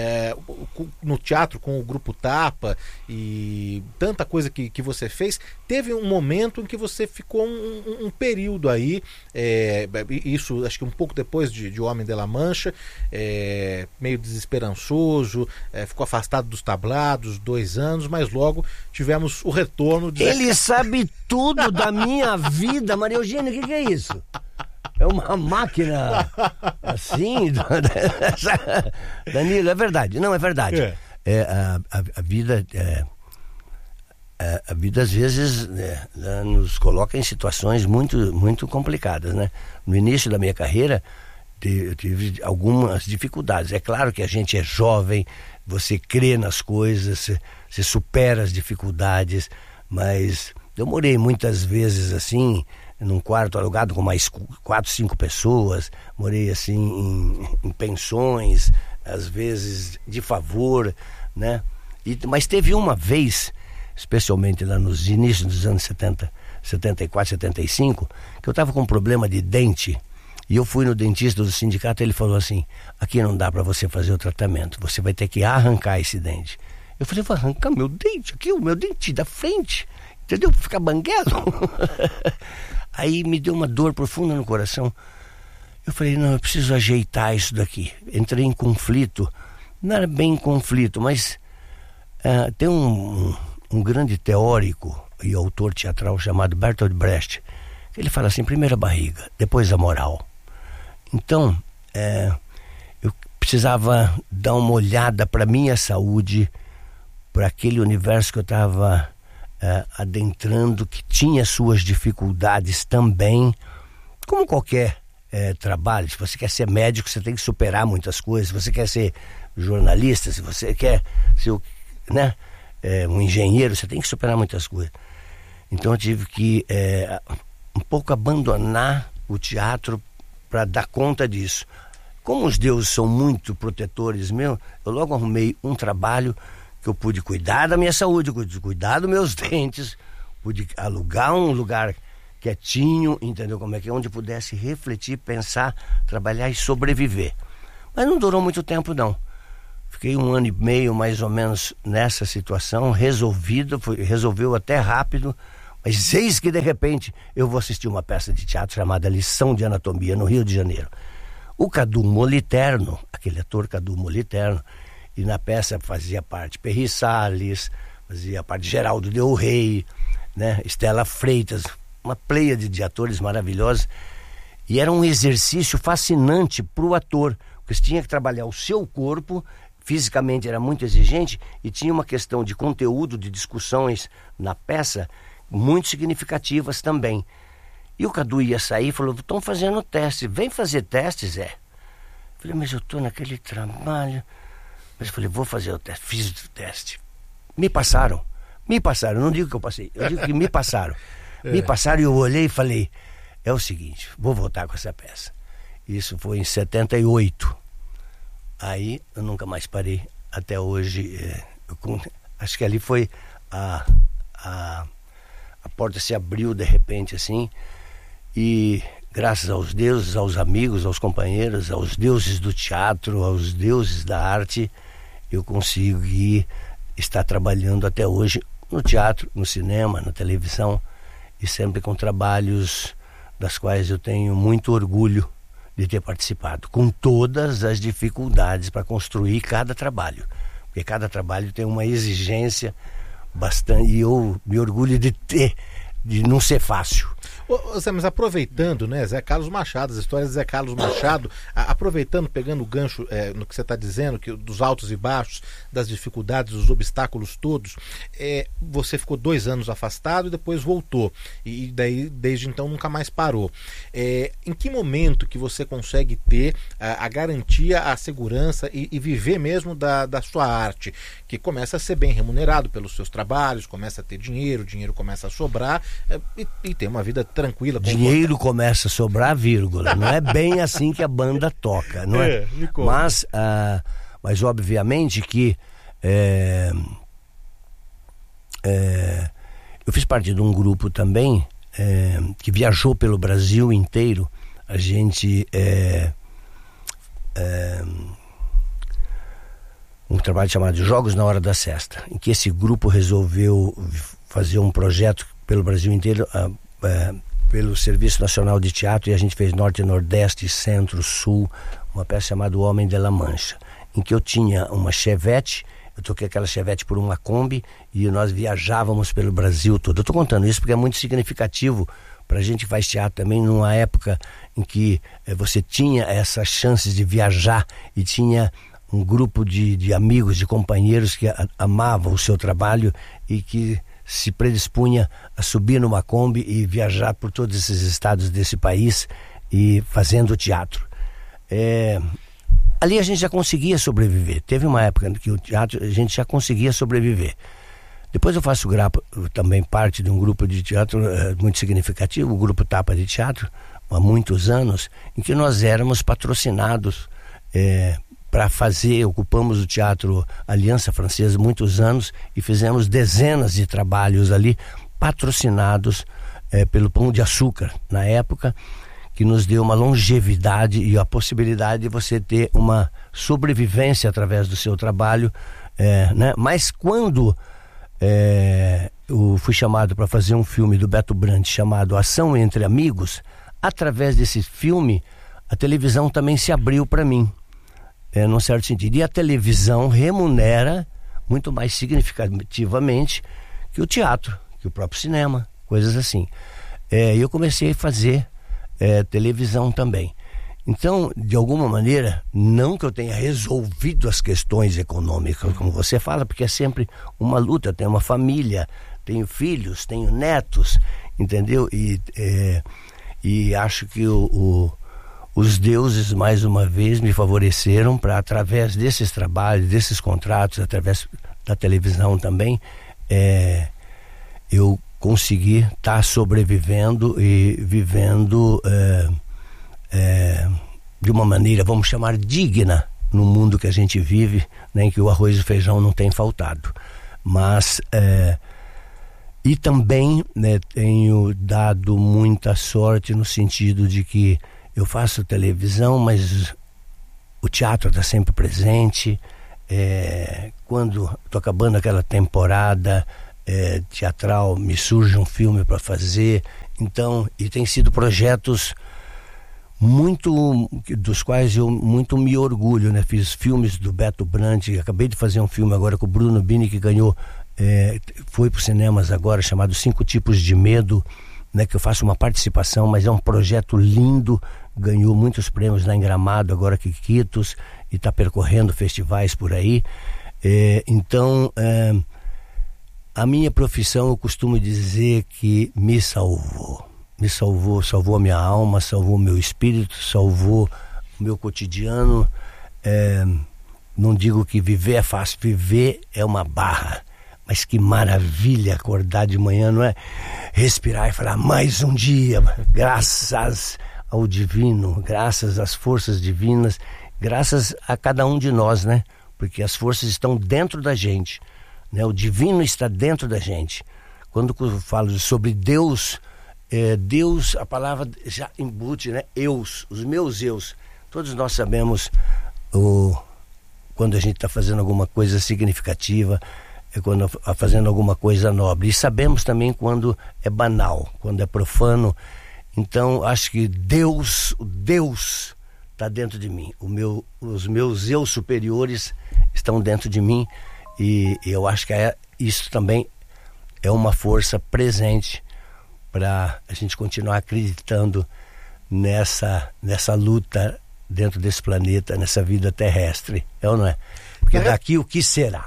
no teatro com o Grupo Tapa e tanta coisa que você fez. Teve um momento em que você ficou um período aí, isso acho que um pouco depois de Homem de la Mancha, meio desesperançoso, ficou afastado dos tablados, 2 anos, mas logo tivemos o retorno de... Ele sabe tudo da minha vida, Maria Eugênia, o que é isso? É uma máquina assim, Danilo, é verdade, não é verdade. A vida às vezes nos coloca em situações muito, muito complicadas, né? No início da minha carreira eu tive algumas dificuldades. É claro que a gente é jovem, você crê nas coisas, você supera as dificuldades, mas eu morei muitas vezes assim num quarto alugado com mais 4, 5 pessoas, morei assim em pensões, às vezes de favor, né? Mas teve uma vez, especialmente lá nos inícios dos anos 70, 74, 75, que eu estava com um problema de dente, e eu fui no dentista do sindicato e ele falou assim: aqui não dá para você fazer o tratamento, você vai ter que arrancar esse dente. Eu falei: vou arrancar meu dente aqui, o meu dente da frente, entendeu? Ficar banguelo. Aí me deu uma dor profunda no coração. Eu falei: não, eu preciso ajeitar isso daqui. Entrei em conflito, não era bem conflito, mas tem um grande teórico e autor teatral chamado Bertolt Brecht, que ele fala assim: primeiro a barriga, depois a moral. Então, eu precisava dar uma olhada para minha saúde por aquele universo que eu estava adentrando, que tinha suas dificuldades também, como qualquer trabalho. Se você quer ser médico, você tem que superar muitas coisas. Se você quer ser jornalista, se você quer ser um engenheiro, você tem que superar muitas coisas. Então eu tive que um pouco abandonar o teatro para dar conta disso. Como os deuses são muito protetores meus, eu logo arrumei um trabalho que eu pude cuidar da minha saúde, pude cuidar dos meus dentes, pude alugar um lugar quietinho, entendeu como é que é, onde eu pudesse refletir, pensar, trabalhar e sobreviver. Mas não durou muito tempo, não. Fiquei 1 ano e meio, mais ou menos, nessa situação, resolveu até rápido, mas eis que, de repente, eu vou assistir uma peça de teatro chamada Lição de Anatomia, no Rio de Janeiro. O Cadu Moliterno, aquele ator Cadu Moliterno, e na peça fazia parte Perry Salles, fazia parte Geraldo Del Rey, Estela Freitas, uma pleiade de atores maravilhosos, e era um exercício fascinante para o ator, porque você tinha que trabalhar o seu corpo, fisicamente era muito exigente, e tinha uma questão de conteúdo, de discussões na peça, muito significativas também. E o Cadu ia sair e falou: estão fazendo teste, vem fazer teste, Zé. Eu falei: mas eu estou naquele trabalho. Mas eu falei: vou fazer o teste. Fiz o teste. Me passaram, não digo que eu passei, eu digo que me passaram. Me passaram e eu olhei e falei: é o seguinte, vou voltar com essa peça. Isso foi em 78. Aí eu nunca mais parei. Até hoje, acho que ali foi a porta se abriu de repente assim, e graças aos deuses, aos amigos, aos companheiros, aos deuses do teatro, aos deuses da arte, eu consegui estar trabalhando até hoje no teatro, no cinema, na televisão, e sempre com trabalhos das quais eu tenho muito orgulho de ter participado, com todas as dificuldades para construir cada trabalho, porque cada trabalho tem uma exigência bastante, e eu me orgulho de não ser fácil. Zé, mas aproveitando, Zé Carlos Machado, as histórias de Zé Carlos Machado, aproveitando, pegando o gancho no que você está dizendo, dos altos e baixos, das dificuldades, dos obstáculos todos, você ficou 2 anos afastado e depois voltou, e daí desde então nunca mais parou. Em que momento que você consegue ter a garantia, a segurança e viver mesmo da sua arte, que começa a ser bem remunerado pelos seus trabalhos, começa a ter dinheiro, o dinheiro começa a sobrar, e ter uma vida tranquila. Dinheiro começa a sobrar, vírgula. Não é bem assim que a banda toca, não é? Mas obviamente que eu fiz parte de um grupo também que viajou pelo Brasil inteiro. A gente um trabalho chamado Jogos na Hora da Sesta, em que esse grupo resolveu fazer um projeto pelo Brasil inteiro, pelo Serviço Nacional de Teatro, e a gente fez Norte, Nordeste, Centro, Sul, uma peça chamada O Homem de La Mancha, em que eu tinha uma Chevette, eu troquei aquela Chevette por uma Kombi, e nós viajávamos pelo Brasil todo. Eu estou contando isso porque é muito significativo para a gente que faz teatro também, numa época em que você tinha essas chances de viajar, e tinha um grupo de amigos, de companheiros que amavam o seu trabalho e que se predispunha a subir numa Kombi e viajar por todos esses estados desse país e fazendo teatro. Ali a gente já conseguia sobreviver. Teve uma época que o teatro a gente já conseguia sobreviver. Depois eu faço também parte de um grupo de teatro muito significativo, o Grupo Tapa de Teatro, há muitos anos, em que nós éramos patrocinados para ocupamos o Teatro Aliança Francesa muitos anos e fizemos dezenas de trabalhos ali, patrocinados pelo Pão de Açúcar, na época, que nos deu uma longevidade e a possibilidade de você ter uma sobrevivência através do seu trabalho, Mas quando eu fui chamado para fazer um filme do Beto Brandt chamado Ação Entre Amigos, através desse filme, a televisão também se abriu para mim. Num certo sentido. E a televisão remunera muito mais significativamente que o teatro, que o próprio cinema, coisas assim. Eu comecei a fazer televisão também. Então, de alguma maneira, não que eu tenha resolvido as questões econômicas, como você fala, porque é sempre uma luta. Eu tenho uma família, tenho filhos, tenho netos, entendeu? E acho que os deuses, mais uma vez, me favoreceram para, através desses trabalhos, desses contratos, através da televisão também, eu conseguir estar sobrevivendo e vivendo de uma maneira, vamos chamar, digna no mundo que a gente vive, né, em que o arroz e feijão não tem faltado. Mas e também, né, tenho dado muita sorte no sentido de que eu faço televisão, mas o teatro está sempre presente. Quando estou acabando aquela temporada teatral, me surge um filme para fazer. Então, e tem sido projetos dos quais eu muito me orgulho, né? Fiz filmes do Beto Brandt, acabei de fazer um filme agora com o Bruno Bini, que ganhou, foi para os cinemas agora, chamado 5 Tipos de Medo, né? Que eu faço uma participação, mas é um projeto lindo, ganhou muitos prêmios lá em Gramado, agora Quiquitos, e está percorrendo festivais por aí. Então, a minha profissão, eu costumo dizer que me salvou a minha alma, salvou o meu espírito, salvou o meu cotidiano. Não digo que viver é fácil, viver é uma barra, mas que maravilha acordar de manhã, não é? Respirar e falar, mais um dia, graças ao divino, graças às forças divinas, graças a cada um de nós, né? Porque as forças estão dentro da gente, né? O divino está dentro da gente. Quando eu falo sobre Deus, Deus, a palavra já embute, né? Eus, os meus eus. Todos nós sabemos quando a gente está fazendo alguma coisa significativa, quando está fazendo alguma coisa nobre. E sabemos também quando é banal, quando é profano. Então, acho que Deus está dentro de mim. Os meus eus superiores estão dentro de mim. E eu acho que isso também é uma força presente para a gente continuar acreditando nessa luta dentro desse planeta, nessa vida terrestre. É ou não é? Porque daqui o que será?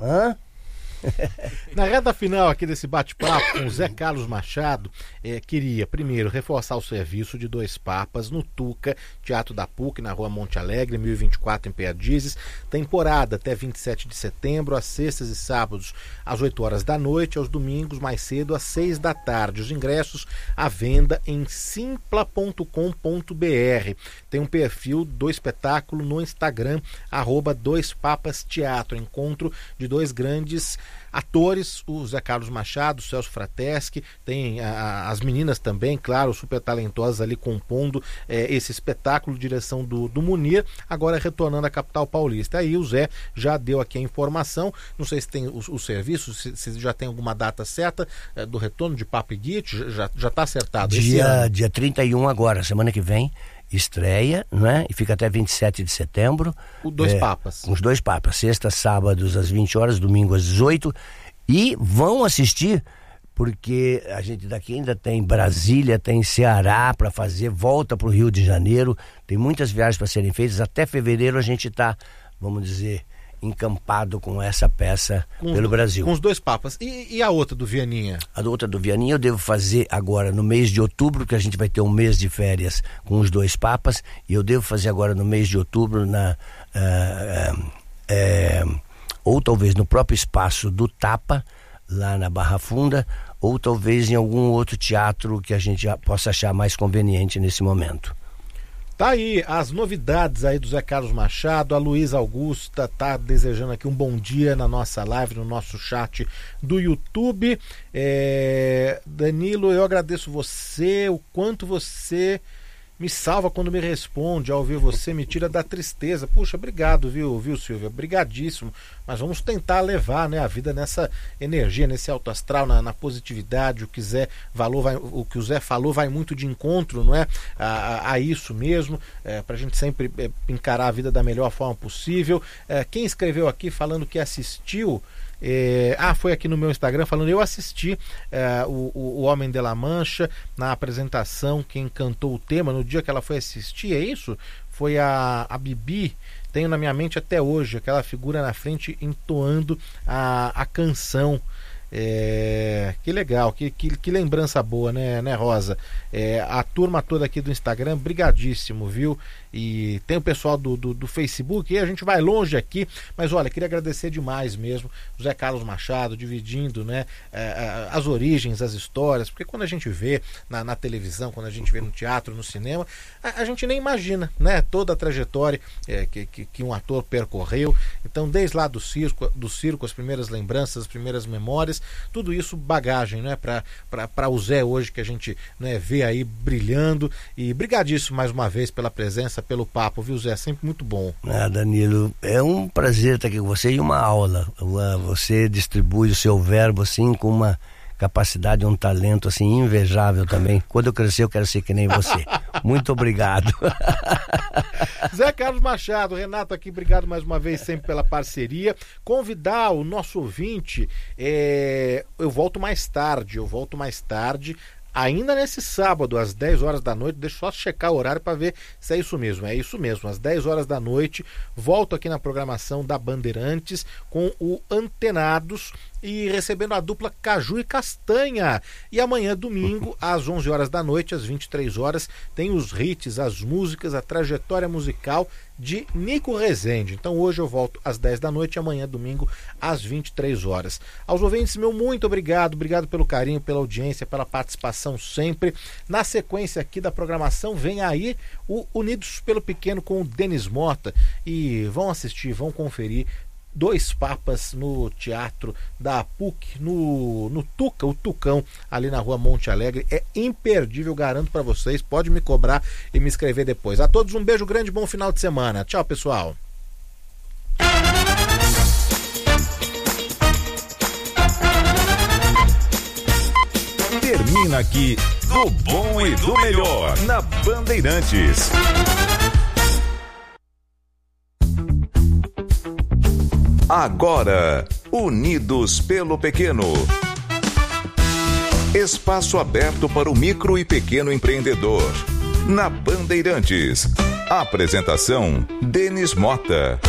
Na reta final aqui desse bate-papo com o Zé Carlos Machado, queria primeiro reforçar o serviço de Dois Papas no Tuca, Teatro da PUC, na Rua Monte Alegre, 1024 em Perdizes. Temporada até 27 de setembro, às sextas e sábados às 8 horas da noite, aos domingos mais cedo às 6 da tarde. Os ingressos à venda em simpla.com.br. Tem um perfil do espetáculo no Instagram, @doispapasteatro, encontro de dois grandes atores, o Zé Carlos Machado, o Celso Frateschi, tem as meninas também, claro, super talentosas ali compondo esse espetáculo, direção do Munir, agora retornando à capital paulista. Aí o Zé já deu aqui a informação, não sei se tem o serviço, se já tem alguma data certa do retorno de Papo e Guite, já está acertado? Dia 31 agora, semana que vem, estreia, né? E fica até 27 de setembro. Os Dois Papas. Os Dois Papas, sexta, sábados às 20 horas, domingo às 18. E vão assistir, porque a gente daqui ainda tem Brasília, tem Ceará para fazer, volta para o Rio de Janeiro, tem muitas viagens para serem feitas. Até fevereiro a gente está, vamos dizer, encampado com essa peça pelo Brasil. Com os Dois Papas. E a outra do Vianinha? A outra do Vianinha eu devo fazer agora no mês de outubro, que a gente vai ter um mês de férias com os Dois Papas, e eu devo fazer agora no mês de outubro ou talvez no próprio espaço do Tapa, lá na Barra Funda, ou talvez em algum outro teatro que a gente já possa achar mais conveniente nesse momento. Tá aí as novidades aí do Zé Carlos Machado. A Luísa Augusta tá desejando aqui um bom dia na nossa live, no nosso chat do YouTube. Danilo, eu agradeço você, o quanto você me salva quando me responde. Ao ouvir você, me tira da tristeza. Puxa, obrigado, viu, Silvia? Obrigadíssimo. Mas vamos tentar levar, né, a vida nessa energia, nesse alto astral, na positividade. O que o Zé falou vai muito de encontro, não é? A isso mesmo, para a gente sempre encarar a vida da melhor forma possível. Quem escreveu aqui falando que assistiu Foi aqui no meu Instagram falando, eu assisti o Homem de la Mancha na apresentação, quem cantou o tema no dia que ela foi assistir, é isso? Foi a Bibi. Tenho na minha mente até hoje aquela figura na frente entoando a canção. Que legal, que lembrança boa, né, Rosa? A turma toda aqui do Instagram, brigadíssimo, viu? E tem o pessoal do Facebook, e a gente vai longe aqui, mas olha, queria agradecer demais mesmo o Zé Carlos Machado, dividindo, né, as origens, as histórias, porque quando a gente vê na televisão, quando a gente vê no teatro, no cinema, a gente nem imagina, né, toda a trajetória que um ator percorreu. Então, desde lá do circo, as primeiras lembranças, as primeiras memórias, tudo isso bagagem, né, para o Zé hoje, que a gente, né, vê aí brilhando. E brigadíssimo mais uma vez pela presença, pelo papo, viu, Zé? Sempre muito bom. Danilo, é um prazer estar aqui com você e uma aula. Você distribui o seu verbo assim com uma capacidade, um talento assim invejável também. Quando eu crescer eu quero ser que nem você. Muito obrigado. Zé Carlos Machado, Renato aqui, obrigado mais uma vez sempre pela parceria. Convidar o nosso ouvinte, eu volto mais tarde, ainda nesse sábado, às 10 horas da noite. Deixa eu só checar o horário para ver se é isso mesmo. É isso mesmo, às 10 horas da noite, volto aqui na programação da Bandeirantes com o Antenados e recebendo a dupla Caju e Castanha. E amanhã, domingo, às 11 horas da noite, às 23 horas, tem os hits, as músicas, a trajetória musical de Nico Rezende. Então hoje eu volto às 10 da noite e amanhã, domingo, às 23 horas. Aos ouvintes, meu muito obrigado pelo carinho, pela audiência, pela participação sempre. Na sequência aqui da programação, vem aí o Unidos pelo Pequeno com o Denis Mota, e vão assistir, vão conferir Dois Papas no Teatro da PUC, no Tuca, o Tucão, ali na rua Monte Alegre. É imperdível, garanto para vocês. Pode me cobrar e me escrever depois. A todos um beijo grande, bom final de semana. Tchau, pessoal. Termina aqui Do Bom e do Melhor na Bandeirantes. Agora, Unidos pelo Pequeno. Espaço aberto para o micro e pequeno empreendedor. Na Bandeirantes. Apresentação: Denis Mota.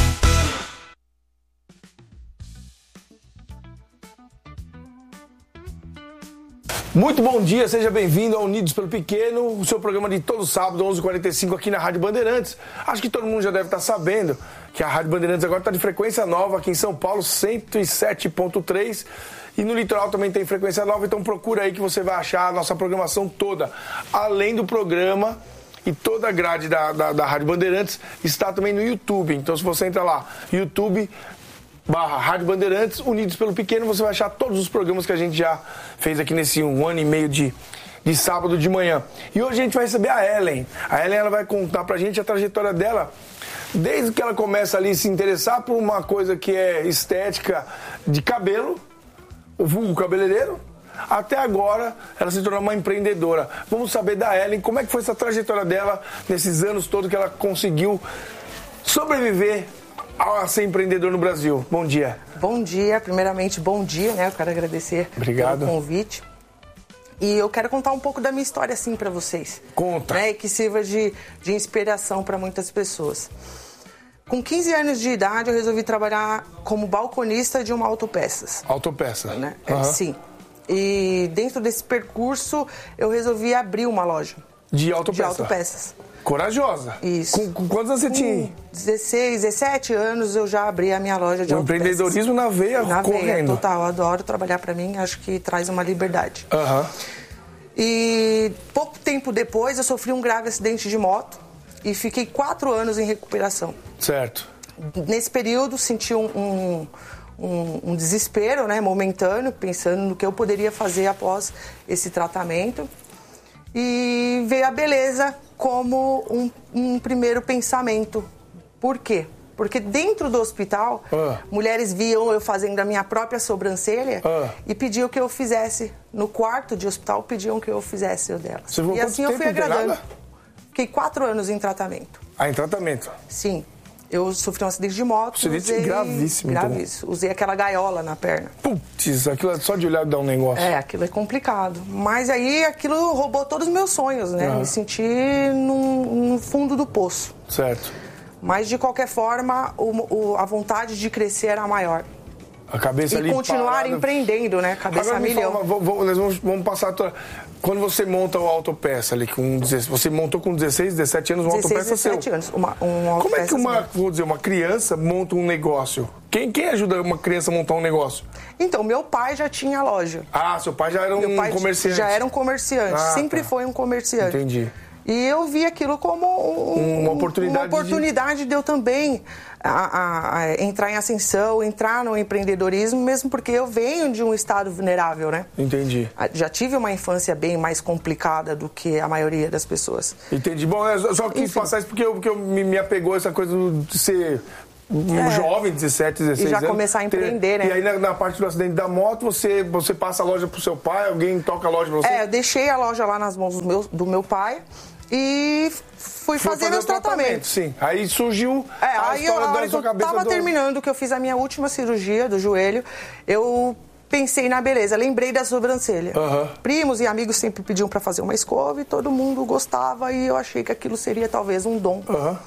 Muito bom dia, seja bem-vindo ao Unidos pelo Pequeno, o seu programa de todo sábado, 11h45, aqui na Rádio Bandeirantes. Acho que todo mundo já deve estar sabendo que a Rádio Bandeirantes agora está de frequência nova aqui em São Paulo, 107.3, e no litoral também tem frequência nova, então procura aí que você vai achar a nossa programação toda. Além do programa e toda a grade da Rádio Bandeirantes está também no YouTube, então se você entra lá, YouTube/Rádio Bandeirantes, Unidos pelo Pequeno, você vai achar todos os programas que a gente já fez aqui nesse 1 ano e meio de sábado de manhã. E hoje a gente vai receber a Ellen. A Ellen, ela vai contar pra gente a trajetória dela, desde que ela começa ali a se interessar por uma coisa que é estética de cabelo, o vulgo cabeleireiro, até agora ela se tornou uma empreendedora. Vamos saber da Ellen como é que foi essa trajetória dela nesses anos todos que ela conseguiu sobreviver a ser empreendedor no Brasil. Bom dia. Bom dia, primeiramente bom dia, né? Eu quero agradecer pelo convite. E eu quero contar um pouco da minha história assim para vocês. Conta. Né? E que sirva de inspiração para muitas pessoas. Com 15 anos de idade eu resolvi trabalhar como balconista de uma autopeças. Autopeça? Né? Uhum. Sim. E dentro desse percurso eu resolvi abrir uma loja. De autopeça? De autopeças. Corajosa. Isso. Com quantos anos você tinha? Com 16, 17 anos eu já abri a minha loja de autopeças. Empreendedorismo na veia, correndo. Veia, total. Eu adoro trabalhar para mim, acho que traz uma liberdade. Aham. E pouco tempo depois eu sofri um grave acidente de moto e fiquei 4 anos em recuperação. Certo. Nesse período senti um desespero, né, momentâneo, pensando no que eu poderia fazer após esse tratamento. E veio a beleza como um primeiro pensamento. Por quê? Porque dentro do hospital, mulheres viam eu fazendo a minha própria sobrancelha e pediam que eu fizesse. No quarto de hospital, pediam que eu fizesse o delas. Você e assim eu fui agradando. Fiquei 4 anos em tratamento. Ah, em tratamento? Sim. Eu sofri um acidente de moto. Acidente gravíssimo. Gravíssimo. Usei aquela gaiola na perna. Putz, aquilo só de olhar dá um negócio. Aquilo é complicado. Mas aí aquilo roubou todos os meus sonhos, né? Me senti no fundo do poço. Certo. Mas de qualquer forma, a vontade de crescer era maior. A cabeça ali E continuar parada. empreendendo, né? Cabeça Agora, a milhão. Nós vamos passar... Quando você monta o autopeça ali com 16... Você montou com 16, 17 anos um autopeça seu. 17 anos. Como é que uma criança monta um negócio? Quem ajuda uma criança a montar um negócio? Então, meu pai já tinha loja. Ah, seu pai já era um comerciante. Já era um comerciante. Sempre foi um comerciante. Entendi. E eu vi aquilo como uma oportunidade de eu também entrar em ascensão, entrar no empreendedorismo, mesmo porque eu venho de um estado vulnerável, né? Entendi. Já tive uma infância bem mais complicada do que a maioria das pessoas. Entendi. Bom, eu só quis passar isso porque me apegou essa coisa de ser... jovem, 17, 16 anos. E já começar a empreender, né? E aí na parte do acidente da moto, você passa a loja pro seu pai, alguém toca a loja pra você? Eu deixei a loja lá nas mãos do meu pai e fui fazer meus tratamentos. Sim. Aí surgiu a hora que eu tava terminando, que eu fiz a minha última cirurgia do joelho, eu pensei na beleza, lembrei da sobrancelha. Primos e amigos sempre pediam para fazer uma escova e todo mundo gostava e eu achei que aquilo seria talvez um dom.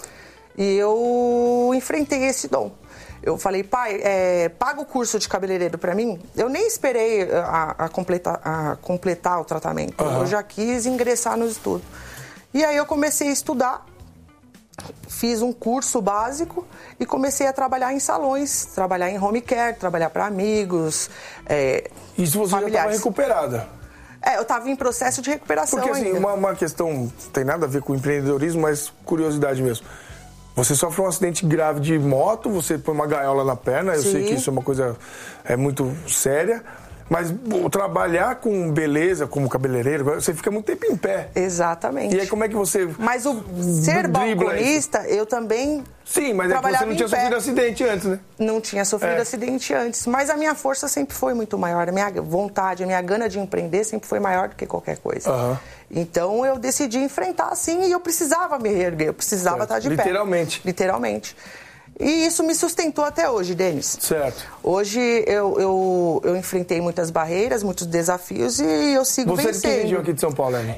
E eu enfrentei esse dom. Eu falei, pai, paga o curso de cabeleireiro para mim. Eu nem esperei a completar o tratamento. Eu já quis ingressar no estudo. E aí eu comecei a estudar, fiz um curso básico e comecei a trabalhar em salões, trabalhar em home care, trabalhar para amigos, Isso você familiares. já estava recuperada? Eu estava em processo de recuperação. Porque assim, uma questão, não tem nada a ver com empreendedorismo, mas curiosidade mesmo. Você sofre um acidente grave de moto, você põe uma gaiola na perna, eu sei que isso é uma coisa muito séria, mas trabalhar com beleza, como cabeleireiro, você fica muito tempo em pé. Exatamente. E aí como é que você... Mas o ser balconista, eu também... Sim, mas é que você não tinha sofrido acidente antes, né? Não tinha sofrido acidente antes, mas a minha força sempre foi muito maior, a minha vontade, a minha gana de empreender sempre foi maior do que qualquer coisa. Então eu decidi enfrentar assim e eu precisava me reerguer, eu precisava estar de pé. Literalmente. E isso me sustentou até hoje, Denis. Certo. Hoje eu enfrentei muitas barreiras, muitos desafios e eu sigo vencendo. Você é de que região aqui de São Paulo, Ellen?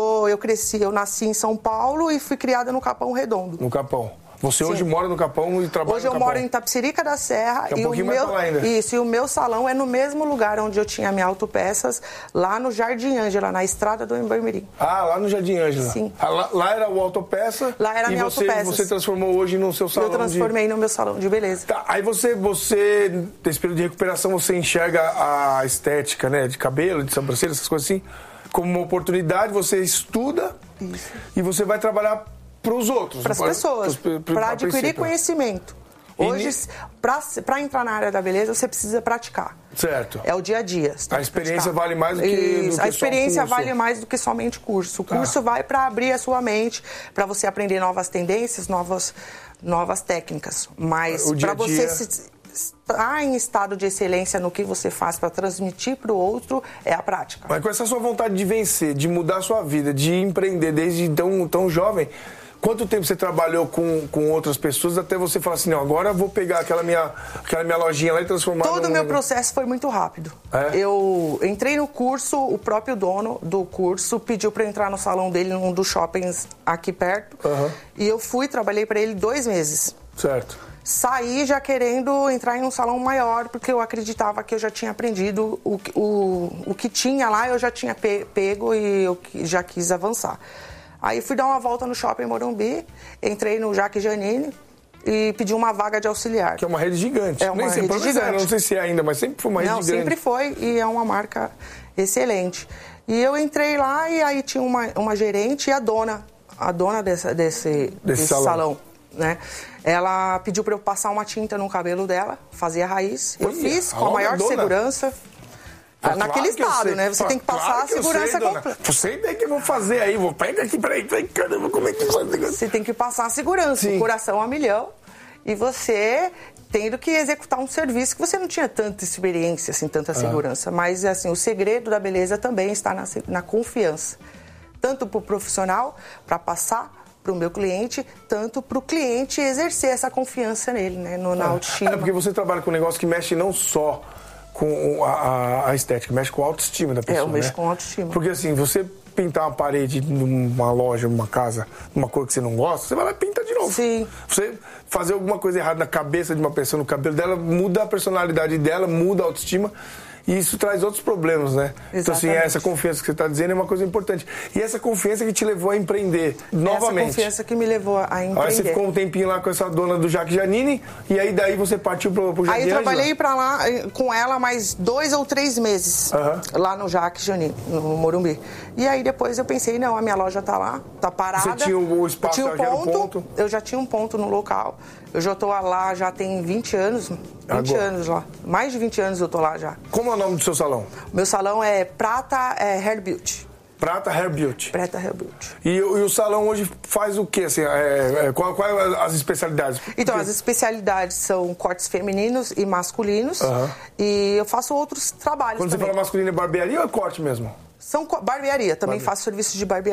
Eu nasci em São Paulo e fui criada no Capão Redondo. No Capão. Você hoje mora no Capão e trabalha no Capão? Hoje eu moro em Itapecerica da Serra. É um pouquinho mais pra lá ainda. Isso, e o meu salão é no mesmo lugar onde eu tinha minha autopeças, lá no Jardim Ângela, na estrada do Embarmirim. Ah, lá no Jardim Ângela. Sim. Lá era o autopeça. Lá era a minha autopeça. Você transformou hoje no seu salão. Eu transformei no meu salão de beleza. Tá, aí você, nesse período de recuperação, você enxerga a estética, né, de cabelo, de sobrancelha, essas coisas assim, como uma oportunidade, você estuda e você vai trabalhar para os outros. Para as pessoas, para adquirir conhecimento. Hoje, para entrar na área da beleza, você precisa praticar. Certo. É o dia a dia. A experiência vale mais do que a experiência vale mais do que somente curso. O curso vai para abrir a sua mente, para você aprender novas tendências, novas técnicas. Mas para você estar em estado de excelência no que você faz para transmitir para o outro, é a prática. Mas com essa sua vontade de vencer, de mudar a sua vida, de empreender desde tão jovem, quanto tempo você trabalhou com outras pessoas até você falar assim, não, agora eu vou pegar aquela minha lojinha lá e transformar... Todo o meu processo foi muito rápido. Eu entrei no curso, o próprio dono do curso pediu para eu entrar no salão dele, num dos shoppings aqui perto, e eu trabalhei para ele 2 meses. Certo. Saí já querendo entrar em um salão maior, porque eu acreditava que eu já tinha aprendido o que tinha lá, eu já tinha pego e eu já quis avançar. Aí fui dar uma volta no Shopping Morumbi, entrei no Jaque Janine e pedi uma vaga de auxiliar. Que é uma rede gigante. É uma rede gigante. Não sei se é ainda, mas sempre foi uma rede gigante. Não, sempre foi e é uma marca excelente. E eu entrei lá e aí tinha uma gerente e a dona desse salão, né? Ela pediu para eu passar uma tinta no cabelo dela, fazer a raiz. Eu fiz com a maior segurança. Naquele estado, né? Você tem que passar a segurança completa. Você tem que vou fazer aí, pega aqui, peraí, caramba, como é que faz? Você tem que passar a segurança, o coração a milhão, e você tendo que executar um serviço que você não tinha tanta experiência, assim, tanta segurança. Mas, assim, o segredo da beleza também está na confiança. Tanto para o profissional, para passar para o meu cliente, tanto para o cliente exercer essa confiança nele, né, na autoestima. Porque você trabalha com um negócio que mexe não só com a estética, mexe com a autoestima da pessoa, eu mexo, né? com autoestima. Porque assim, você pintar uma parede numa loja, numa casa, numa cor que você não gosta, você vai lá e pinta de novo. Sim. Você fazer alguma coisa errada na cabeça de uma pessoa, no cabelo dela, muda a personalidade dela, muda a autoestima. E isso traz outros problemas, né? Exatamente. Então, assim, essa confiança que você está dizendo é uma coisa importante. E essa confiança que te levou a empreender novamente. Essa confiança que me levou a empreender. Aí você ficou um tempinho lá com essa dona do Jacques Giannini, e aí daí você partiu pro Jardim Aí eu Ângela. trabalhei para lá com ela mais 2 ou 3 meses, lá no Jacques Giannini, no Morumbi. E aí depois eu pensei, não, a minha loja tá lá, tá parada. Você tinha o espaço, eu tinha o ponto. Eu já tinha um ponto no local. Eu já tô lá, já tem 20 anos. 20 anos lá. Mais de 20 anos eu tô lá já. Como é o nome do seu salão? Meu salão é Prata Hair Beauty. Prata Hair Beauty. Prata Hair Beauty. E o salão hoje faz o quê? Assim, qual as especialidades? Então, as especialidades são cortes femininos e masculinos. E eu faço outros trabalhos Quando também. você fala masculino, é barbearia ou é corte mesmo? São barbearia. Também faço serviço de barbearia.